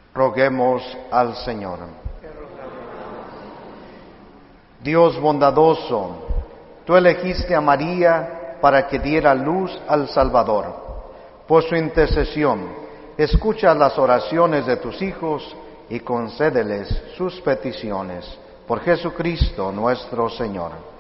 Roguemos al Señor. Dios bondadoso, tú elegiste a María para que diera luz al Salvador. Por su intercesión, escucha las oraciones de tus hijos y concédeles sus peticiones. Por Jesucristo nuestro Señor.